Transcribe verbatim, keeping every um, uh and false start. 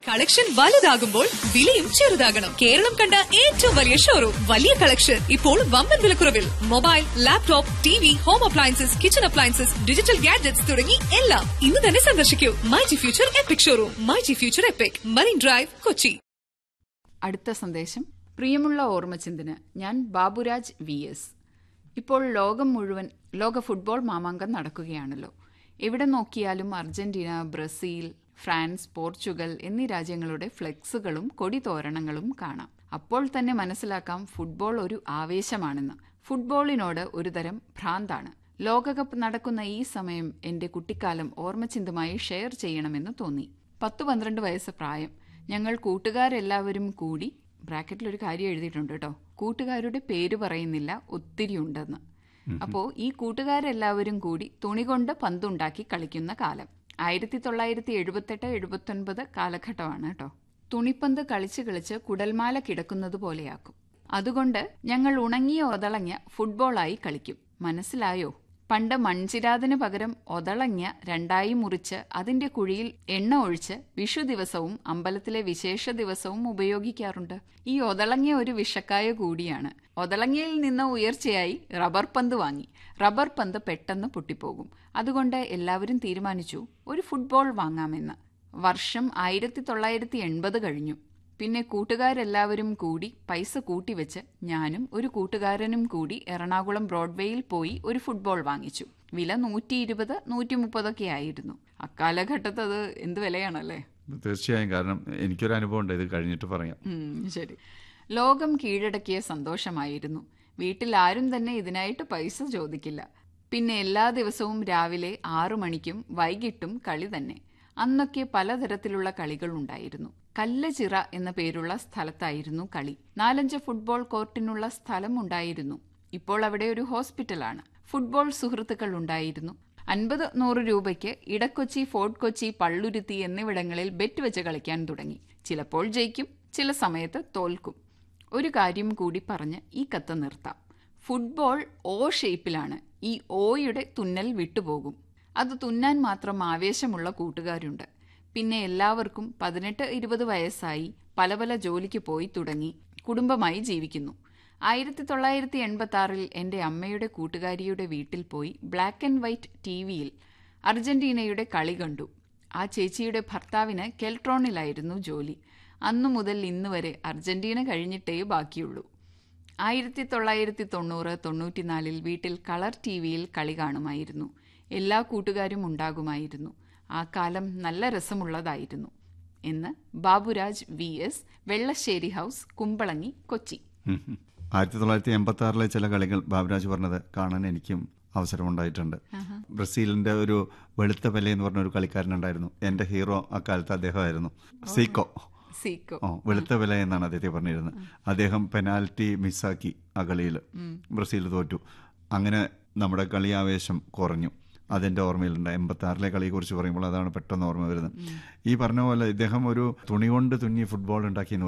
Collection വലുതാകുമ്പോൾ വിലയും ചെറുതാകണം. കേരളം കണ്ട ഏറ്റവും വലിയ ഷോറൂം, വലിയ കളക്ഷൻ, ഇപ്പോൾ വമ്പൻ വിലക്കുറവിൽ. Mobile, laptop, T V, home appliances, kitchen appliances, digital gadgets തുടങ്ങി എല്ലാം ഇന്ന് തന്നെ സന്ദർശിക്കൂ. MyG future EPIC showroom, myG future EPIC, marine drive, Kochi. അടുത്ത സന്ദേശം. പ്രിയമുള്ള ഓർമ്മചിന്തന്, ഞാൻ ബാബുരാജ് വി എസ്. ഇപ്പോൾ ലോകം മുഴുവൻ ലോക ഫുട്ബോൾ മാമാങ്കം നടക്കുകയാണല്ലോ. എവിടെ നോക്കിയാലും അർജന്റീന, ബ്രസീൽ, ഫ്രാൻസ്, പോർച്ചുഗൽ എന്നീ രാജ്യങ്ങളുടെ ഫ്ലെക്സുകളും കൊടിതോരണങ്ങളും കാണാം. അപ്പോൾ തന്നെ മനസ്സിലാക്കാം ഫുട്ബോൾ ഒരു ആവേശമാണെന്ന്. ഫുട്ബോളിനോട് ഒരുതരം ഭ്രാന്താണ്. ലോകകപ്പ് നടക്കുന്ന ഈ സമയം എന്റെ കുട്ടിക്കാലം ഓർമ്മചിന്തമായി ഷെയർ ചെയ്യണമെന്ന് തോന്നി. പത്തു പന്ത്രണ്ട് വയസ്സ് പ്രായം. ഞങ്ങൾ കൂട്ടുകാരെല്ലാവരും കൂടി, ബ്രാക്കറ്റിലൊരു കാര്യം എഴുതിയിട്ടുണ്ട് കേട്ടോ, കൂട്ടുകാരുടെ പേര് പറയുന്നില്ല, ഒത്തിരി ഉണ്ടെന്ന്. അപ്പോ ഈ കൂട്ടുകാരെല്ലാവരും കൂടി തുണി കൊണ്ട് പന്തുണ്ടാക്കി കളിക്കുന്ന കാലം ആയിരത്തി തൊള്ളായിരത്തി എഴുപത്തെട്ട് എഴുപത്തൊൻപത് കാലഘട്ടമാണ് കേട്ടോ. തുണിപ്പന്ത് കളിച്ച് കളിച്ച് കുടൽമാല കിടക്കുന്നത് പോലെയാക്കും. അതുകൊണ്ട് ഞങ്ങൾ ഉണങ്ങിയ ഒതളങ്ങ ഫുട്ബോളായി കളിക്കും. മനസ്സിലായോ? പണ്ട് മൺചിരാതിന് പകരം ഒതളങ്ങ രണ്ടായി മുറിച്ച് അതിന്റെ കുഴിയിൽ എണ്ണ ഒഴിച്ച് വിഷു ദിവസവും അമ്പലത്തിലെ വിശേഷ ദിവസവും ഉപയോഗിക്കാറുണ്ട്. ഈ ഒതളങ്ങ ഒരു വിഷക്കായ കൂടിയാണ്. ഒതളങ്ങയിൽ നിന്ന് ഉയർച്ചയായി റബ്ബർ പന്ത് വാങ്ങി. റബ്ബർ പന്ത് പെട്ടെന്ന് പൊട്ടിപ്പോകും. അതുകൊണ്ട് എല്ലാവരും തീരുമാനിച്ചു ഒരു ഫുട്ബോൾ വാങ്ങാമെന്ന്. വർഷം ആയിരത്തി തൊള്ളായിരത്തി എൺപത് കഴിഞ്ഞു. പിന്നെ കൂട്ടുകാരെല്ലാവരും കൂടി പൈസ കൂട്ടിവെച്ച് ഞാനും ഒരു കൂട്ടുകാരനും കൂടി എറണാകുളം ബ്രോഡ്വേയിൽ പോയി ഒരു ഫുട്ബോൾ വാങ്ങിച്ചു. വില നൂറ്റി ഇരുപത് നൂറ്റി മുപ്പതൊക്കെ ആയിരുന്നു. അക്കാലഘട്ടത്ത് അത് എന്ത് വിലയാണല്ലേ? തീർച്ചയായും. കാരണം എനിക്കൊരു അനുഭവം ഉണ്ട്, ഇത് കഴിഞ്ഞിട്ട് പറയാം. ശരി. ലോകം കീഴടക്കിയ സന്തോഷമായിരുന്നു. വീട്ടിൽ ആരും തന്നെ ഇതിനായിട്ട് പൈസ ചോദിക്കില്ല. പിന്നെ എല്ലാ ദിവസവും രാവിലെ ആറു മണിക്കും വൈകിട്ടും കളി തന്നെ. അന്നൊക്കെ പലതരത്തിലുള്ള കളികൾ ഉണ്ടായിരുന്നു. കല്ലച്ചിറ എന്ന പേരുള്ള സ്ഥലത്തായിരുന്നു കളി. നാലഞ്ച് ഫുട്ബോൾ കോർട്ടിനുള്ള സ്ഥലം ഉണ്ടായിരുന്നു. ഇപ്പോൾ അവിടെ ഒരു ഹോസ്പിറ്റലാണ്. ഫുട്ബോൾ സുഹൃത്തുക്കൾ ഉണ്ടായിരുന്നു. അൻപത് നൂറ് രൂപയ്ക്ക് ഇടക്കൊച്ചി, ഫോർട്ട് കൊച്ചി, പള്ളുരുത്തി എന്നിവിടങ്ങളിൽ ബെറ്റ് വെച്ച് കളിക്കാൻ തുടങ്ങി. ചിലപ്പോൾ ജയിക്കും, ചില സമയത്ത് തോൽക്കും. ഒരു കാര്യം കൂടി പറഞ്ഞ് ഈ കത്ത് നിർത്താം. ഫുട്ബോൾ ഓ ഷേപ്പിലാണ്. ഈ ഓയുടെ തുന്നൽ വിട്ടുപോകും. അത് തുന്നാൻ മാത്രം ആവേശമുള്ള കൂട്ടുകാരുണ്ട്. പിന്നെ എല്ലാവർക്കും പതിനെട്ട് ഇരുപത് വയസ്സായി, പല പല ജോലിക്ക് പോയി തുടങ്ങി, കുടുംബമായി ജീവിക്കുന്നു. ആയിരത്തി തൊള്ളായിരത്തി എൺപത്തി ആറിൽ എൻ്റെ അമ്മയുടെ കൂട്ടുകാരിയുടെ വീട്ടിൽ പോയി ബ്ലാക്ക് ആൻഡ് വൈറ്റ് ടി വിയിൽ അർജന്റീനയുടെ കളി കണ്ടു. ആ ചേച്ചിയുടെ ഭർത്താവിന് കെൽട്രോണിലായിരുന്നു ജോലി. അന്നു മുതൽ ഇന്ന് വരെ അർജന്റീന കഴിഞ്ഞിട്ടേ ബാക്കിയുള്ളൂ. ആയിരത്തി തൊള്ളായിരത്തി തൊണ്ണൂറ് തൊണ്ണൂറ്റിനാലിൽ വീട്ടിൽ കളർ ടി വിയിൽ കളി കാണുമായിരുന്നു. എല്ലാ കൂട്ടുകാരും ഉണ്ടാകുമായിരുന്നു. ആ കാലം നല്ല രസമുള്ളതായിരുന്നു എന്ന് Baburaj V S, Vellassery house, Kumbalangi, Kochi. ആയിരത്തി തൊള്ളായിരത്തി എൺപത്തി ആറിലെ ചില കളികൾ ബാബുരാജ് പറഞ്ഞത് കാണാൻ എനിക്കും അവസരമുണ്ടായിട്ടുണ്ട്. ബ്രസീലിന്റെ ഒരു വെളുത്ത പെലെ എന്ന് പറഞ്ഞ ഒരു കളിക്കാരനുണ്ടായിരുന്നു. എന്റെ ഹീറോ അക്കാലത്ത് അദ്ദേഹമായിരുന്നു. സീക്കോ ഓ വെളുത്ത പെല എന്നാണ് അദ്ദേഹത്തെ പറഞ്ഞിരുന്നത്. അദ്ദേഹം പെനാൽറ്റി മിസ്സാക്കി ആ കളിയിൽ. ബ്രസീൽ തോറ്റു. അങ്ങനെ നമ്മുടെ കളിയാവേശം കുറഞ്ഞു. അതെന്റെ ഓർമ്മയിലുണ്ട്. എൺപത്തി ആറിലെ കളിയെ കുറിച്ച് പറയുമ്പോൾ അതാണ് പെട്ടെന്ന് ഓർമ്മ വരുന്നത്. ഈ പറഞ്ഞ പോലെ ഇദ്ദേഹം ഒരു തുണി കൊണ്ട് തുന്നി ഫുട്ബോൾ ഉണ്ടാക്കി